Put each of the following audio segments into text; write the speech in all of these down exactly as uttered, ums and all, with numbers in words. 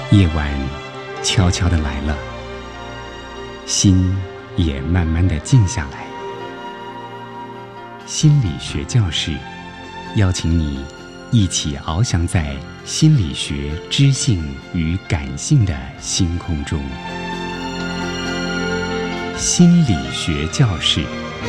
夜晚悄悄地来了，心也慢慢地静下来。心理学教室邀请你一起翱翔在心理学知性与感性的星空中。心理学教室，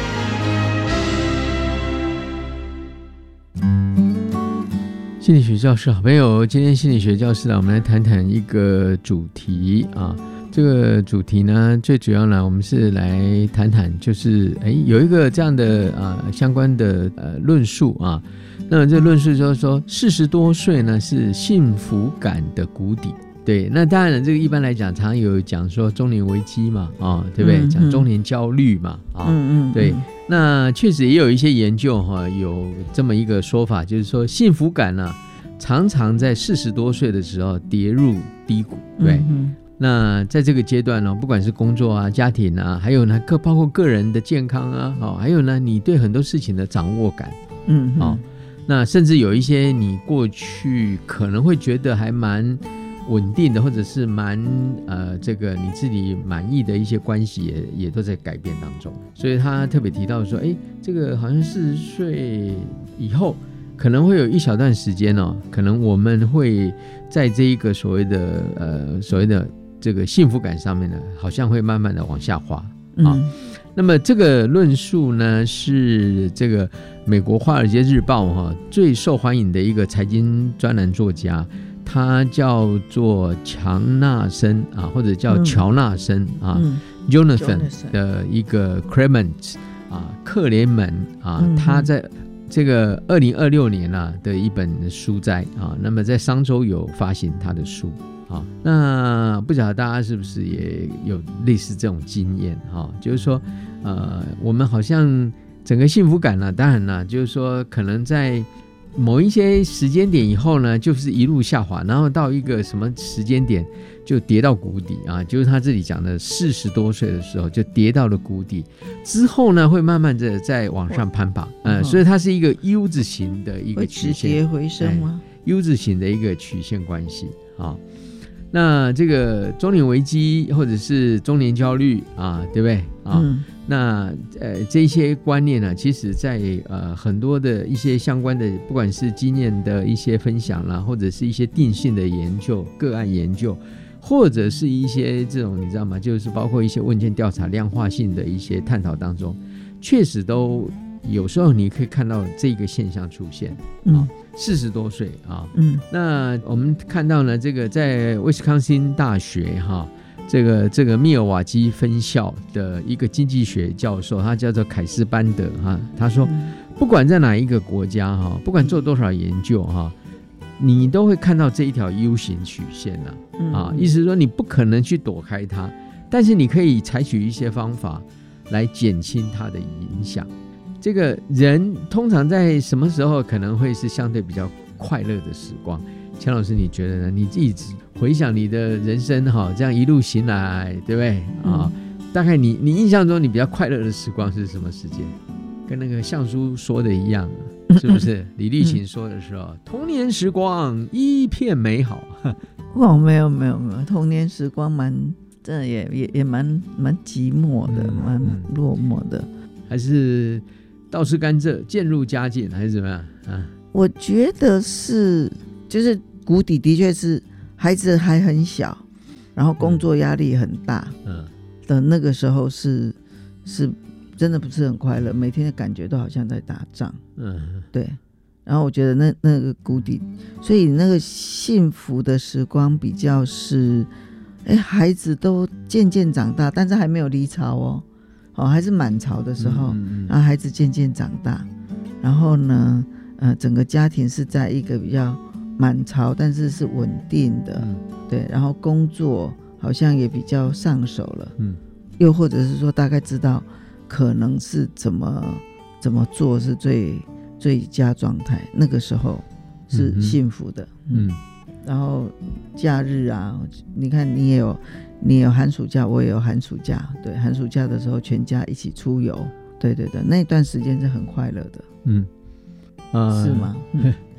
心理学教室，好朋友，今天心理学教室呢，我们来谈谈一个主题啊。这个主题呢，最主要呢，我们是来谈谈，就是哎，有一个这样的啊相关的呃论述啊。那么这论述就是说，四十多岁呢是幸福感的谷底。对，那当然了，这个一般来讲，常常有讲说中年危机嘛，啊，对不对？讲、嗯、中年焦虑嘛，啊，嗯嗯，对。那确实也有一些研究哈、啊，有这么一个说法，就是说幸福感呢、啊，常常在四十多岁的时候跌入低谷，对。嗯那在这个阶段呢，不管是工作啊、家庭啊，还有呢，各包括个人的健康啊，好，还有呢，你对很多事情的掌握感，嗯，好，那甚至有一些你过去可能会觉得还蛮稳定的，或者是蛮呃这个你自己满意的一些关系也也都在改变当中。所以他特别提到说，哎，这个好像四十岁以后可能会有一小段时间哦，可能我们会在这一个所谓的呃所谓的这个幸福感上面呢，好像会慢慢的往下滑啊、嗯。那么这个论述呢，是这个美国《华尔街日报》哈最受欢迎的一个财经专栏作家，他叫做强纳森啊，或者叫乔纳森、嗯、啊、嗯、，Jonathan 的一个 Clement 啊，克雷门啊，嗯、他在这个二零二六年啊的一本书斋啊，那么在商周有发行他的书。好，那不晓得大家是不是也有类似这种经验哈？就是说，呃，我们好像整个幸福感呢、啊，当然啦，就是说可能在某一些时间点以后呢，就是一路下滑，然后到一个什么时间点就跌到谷底啊，就是他这里讲的四十多岁的时候就跌到了谷底，之后呢会慢慢的再往上攀爬，嗯，所以它是一个 U 字形的一个曲线， 会直跌回升吗、 哎、？U 字形的一个曲线关系啊。那这个中年危机或者是中年焦虑啊，对不对啊？嗯、那呃这些观念呢，其实在呃很多的一些相关的，不管是经验的一些分享啦，或者是一些定性的研究、个案研究，或者是一些这种你知道吗？就是包括一些问卷调查、量化性的一些探讨当中，确实都有时候你可以看到这个现象出现。嗯。四十多岁啊，嗯，那我们看到呢，这个在威斯康辛大学哈，这个这个密尔瓦基分校的一个经济学教授，他叫做凯斯班德哈，他说，不管在哪一个国家哈，不管做多少研究哈，你都会看到这一条 U 型曲线呐、啊，啊，意思是说你不可能去躲开它，但是你可以采取一些方法来减轻它的影响。这个人通常在什么时候可能会是相对比较快乐的时光？钱老师，你觉得呢？你一直回想你的人生哈，这样一路行来，对不对啊、嗯？大概你你印象中你比较快乐的时光是什么时间？跟那个相书说的一样，是不是？李立群说的时候，嗯、童年时光一片美好。 哦，没有没有没有，童年时光蛮真的也也也蛮蛮寂寞的，蛮、嗯、落寞的， 还是？倒吃甘蔗渐入佳境还是怎么样啊？ 我觉得是，就是谷底的确是孩子还很小，然后工作压力很大，嗯，的那个时候是是真的不是很快乐，每天的感觉都好像在打仗，嗯，对。然后我觉得那那个谷底，所以那个幸福的时光比较是，哎，孩子都渐渐长大，但是还没有离巢哦。哦，还是满巢的时候，嗯嗯、然后孩子渐渐长大，然后呢，呃，整个家庭是在一个比较满巢，但是是稳定的，嗯、对，然后工作好像也比较上手了，嗯，又或者是说大概知道可能是怎么怎么做是最最佳状态，那个时候是幸福的，嗯，嗯然后假日啊，你看你也有。你有寒暑假，我也有寒暑假。对，寒暑假的时候，全家一起出游。对对对，那段时间是很快乐的。嗯，呃、是吗？嗯、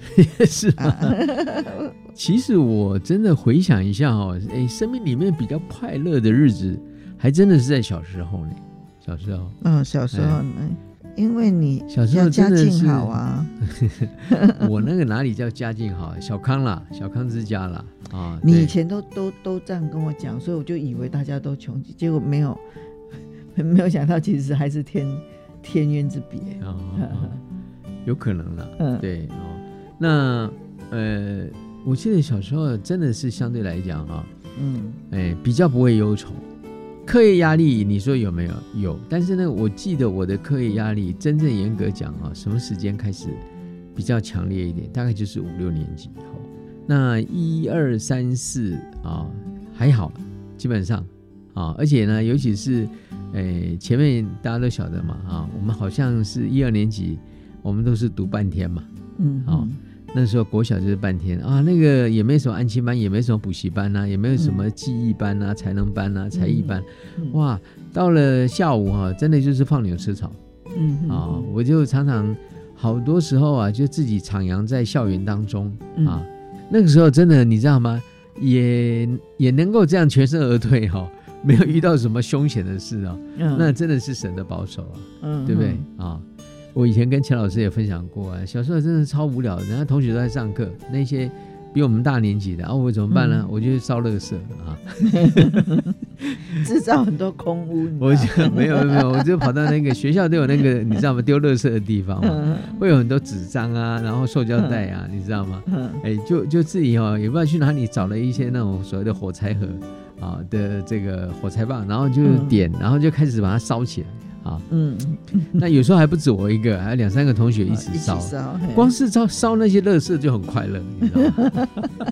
是吗？啊、其实我真的回想一下哦，哎，生命里面比较快乐的日子，还真的是在小时候呢。小时候， 嗯，小时候呢，因为你小时候家境好啊。 我那个哪里叫家境好？小康啦，小康之家啦。啊， 你以前都都都这样跟我讲，所以我就以为大家都穷，结果没有，没有想到其实还是天天渊之别。哦哦、有可能啦。嗯，对哦。那呃，我记得小时候真的是相对来讲啊，嗯，哎，比较不会忧愁。课业压力你说有没有？有，但是呢，我记得我的课业压力真正严格讲啊，什么时间开始比较强烈一点？大概就是五六年级以后。那一二三四啊还好，基本上啊，而且呢，尤其是诶前面大家都晓得嘛啊，我们好像是一二年级，我们都是读半天嘛，嗯，啊。那时候国小就是半天啊，那个也没什么安亲班，也没什么补习班啊，也没有什么记忆班啊、嗯、才能班啊、才艺班，嗯、哇，到了下午哈、啊，真的就是放牛吃草，嗯啊，我就常常好多时候啊，就自己徜徉在校园当中、嗯、啊，那个时候真的你知道吗？也也能够这样全身而退哈、哦，没有遇到什么凶险的事啊、哦嗯，那真的是神的保守啊，嗯，对不对啊？我以前跟钱老师也分享过啊，小时候真的超无聊的，人家同学都在上课，那些比我们大年纪的，啊，我怎么办呢？嗯、我就去烧垃圾啊， 制造很多空污。 我就没有没有，我就跑到那个学校都有那个你知道吗？丢垃圾的地方嘛，会有很多纸张啊，然后塑胶袋啊，你知道吗？哎，就就自己哦，也不知道去哪里找了一些那种所谓的火柴盒啊的这个火柴棒，然后就点，然后就开始把它烧起来。啊，嗯，那有时候还不止我一个，还有两三个同学一起烧，哦、光是烧烧那些垃圾就很快乐，你知道吗？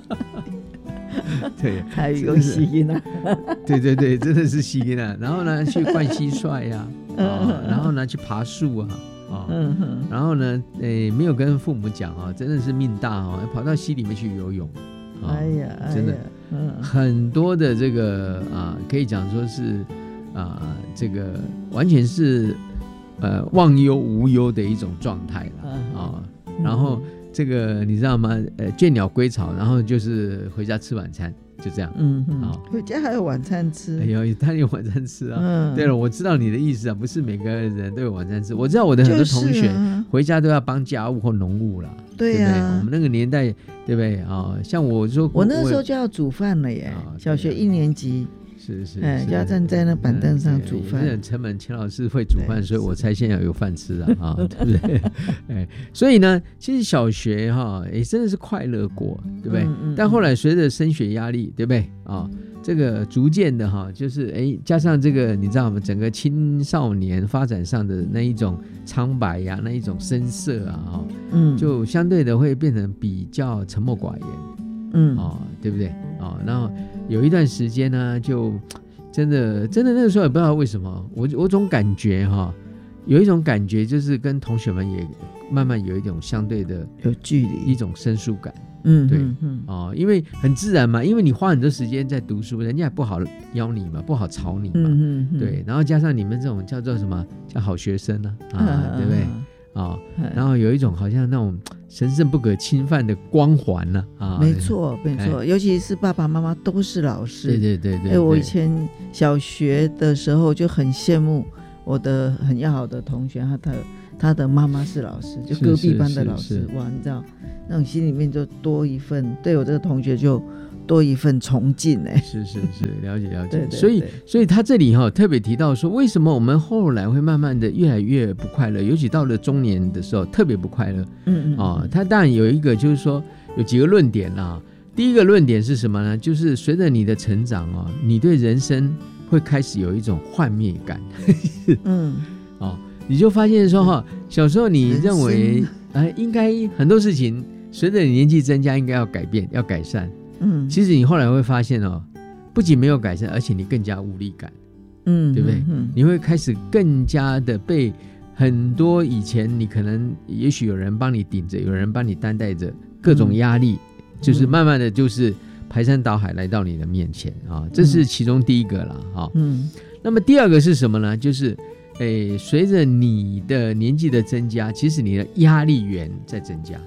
对， 还有吸音啊， 对对对，真的是吸音啊。然后呢，去灌蟋蟀呀、啊，啊，然后呢去爬树啊，啊，然后呢，诶，没有跟父母讲啊，真的是命大哦，跑到溪里面去游泳，啊、哎呀，真的，嗯、很多的这个啊，可以讲说是。啊、呃，这个完全是呃忘忧无忧的一种状态了啊、嗯。然后这个你知道吗？呃，倦鸟归巢，然后就是回家吃晚餐，就这样。嗯嗯。啊， 回家还有晚餐吃。 哎呦，他有晚餐吃啊。嗯。对了，我知道你的意思啊，不是每个人都有晚餐吃。我知道我的很多同学、啊、回家都要帮家务或农务啦。 对呀、啊。 对不对？我们那个年代，对不对啊？像我说， 我那时候就要煮饭了耶，啊、小学一年级。 是是， 哎，就要站在那板凳上煮饭。 很沉闷，钱老师会煮饭，所以我才现在有饭吃啊，啊，对不对？哎，所以呢，其实小学哈，也真的是快乐过，对不对？嗯嗯、但后来随着升学压力，对不对？啊，这个逐渐的哈，就是哎，加上这个你知道吗？整个青少年发展上的那一种苍白呀、啊，那一种深色啊，哈，嗯，就相对的会变成比较沉默寡言，嗯，啊，对不对？啊，然后。有一段时间呢，就真的真的那个时候也不知道为什么，我我总感觉哈，有一种感觉就是跟同学们也慢慢有一种相对的有距离， 一种生疏感。嗯，对，嗯哦，因为很自然嘛，因为你花很多时间在读书，人家也不好邀你嘛，不好吵你嘛，嗯嗯，对，然后加上你们这种叫做什么叫好学生呢、啊，啊，对不对？啊、哦，然后有一种好像那种神圣不可侵犯的光环呢、啊，啊， 没错没错、哎，尤其是爸爸妈妈都是老师， 对对对 对, 对。 哎，我以前小学的时候就很羡慕我的很要好的同学，他的他的妈妈是老师，就隔壁班的老师，是是是是哇，你知道那种心里面就多一份，对我这个同学就。多一份崇敬哎、欸， 是是是，了解了解。对对对，所以所以他这里哈、哦、特别提到说，为什么我们后来会慢慢的越来越不快乐，尤其到了中年的时候特别不快乐。嗯嗯啊、哦，他当然有一个就是说有几个论点啊。第一个论点是什么呢？就是随着你的成长啊、哦，你对人生会开始有一种幻灭感。嗯，哦，你就发现说哈，小时候你认为哎应该很多事情随着你年纪增加应该要改变要改善。嗯，其实你后来会发现哦，不仅没有改善，而且你更加无力感，嗯，对不对？嗯，你会开始更加的被很多以前你可能也许有人帮你顶着，有人帮你担待着各种压力，嗯、就是慢慢的就是排山倒海来到你的面前啊，这是其中第一个啦，哈，嗯，那么第二个是什么呢？就是诶，随着你的年纪的增加，其实你的压力源在增加。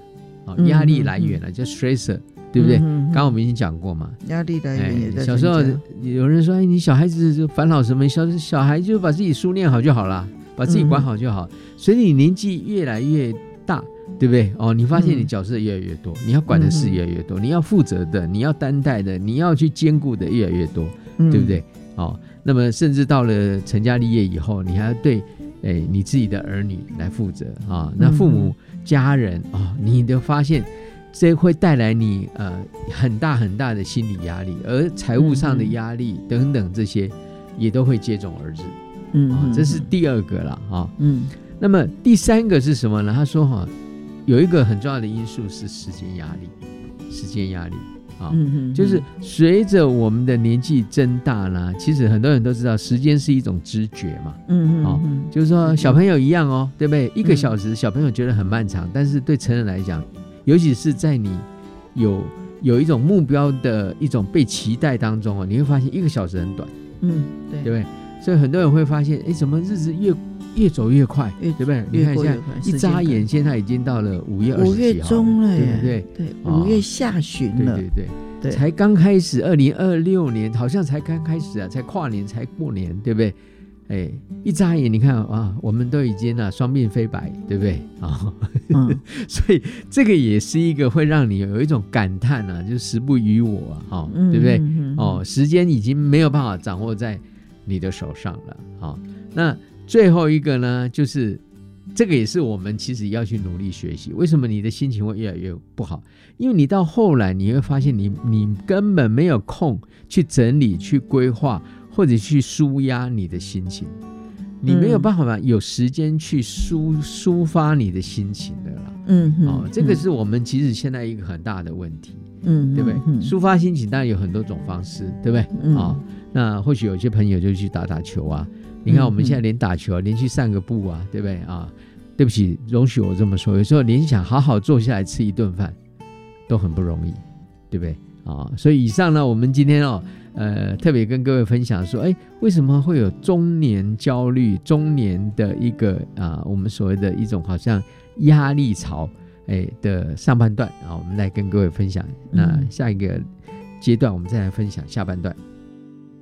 啊，压力来源了，叫 stressor， 对不对？刚刚我们已经讲过嘛， 压力来源也在、哎、 小时候有人说，哎，你小孩子就烦恼什么？小小孩就把自己书念好就好了，把自己管好就好。嗯、随着你年纪越来越大，对不对？哦，你发现你角色越来越多，嗯、你要管的事越来越多，嗯、你要负责的，你要担待的，你要去兼顾的越来越多，嗯、对不对？哦，那么甚至到了成家立业以后，你还要对。哎，你自己的儿女来负责啊，那父母、嗯、家人啊，你都发现这会带来你呃很大很大的心理压力，而财务上的压力等等这些也都会接踵而至，嗯、啊，这是第二个了啊，嗯，那么第三个是什么呢？他说哈、啊，有一个很重要的因素是时间压力，时间压力。啊、嗯，就是随着我们的年纪增大啦，其实很多人都知道时间是一种知觉嘛，嗯嗯、哦，就是说小朋友一样哦，对不对？一个小时小朋友觉得很漫长，但是对成人来讲，尤其是在你有有一种目标的一种被期待当中哦，你会发现一个小时很短，嗯，对，对不对？所以很多人会发现，哎，怎么日子越越走越快，对不对？你看一下，一眨眼，现在已经到了五月二十几号， 五月中了， 对不对？ 对，五月下旬了， 对对对，才刚开始，二零二六年好像才刚开始啊，才跨年，才过年，对不对？哎，一眨眼，你看啊，我们都已经啊双鬓飞白，对不对？啊、嗯，所以这个也是一个会让你有一种感叹啊，就时不与我啊，哦、对不对？嗯嗯嗯、哦，时间已经没有办法掌握在你的手上了，好、哦，那。最后一个呢，就是这个也是我们其实要去努力学习。为什么你的心情会越来越不好？因为你到后来你会发现你，你你根本没有空去整理、去规划或者去抒压你的心情，你没有办法有时间去抒抒发你的心情的啦。嗯，哦，这个是我们其实现在一个很大的问题，嗯，对不对？嗯、抒发心情当然有很多种方式，对不对？嗯、哦，那或许有些朋友就去打打球啊。你看我们现在连打球、啊、连去散个步啊，对不对啊？对不起，容许我这么说，有时候连想好好坐下来吃一顿饭都很不容易，对不对啊？所以以上呢，我们今天哦，呃，特别跟各位分享说，哎，为什么会有中年焦虑、中年的一个啊，我们所谓的一种好像压力潮，哎的上半段啊，我们来跟各位分享。那下一个阶段，我们再来分享下半段。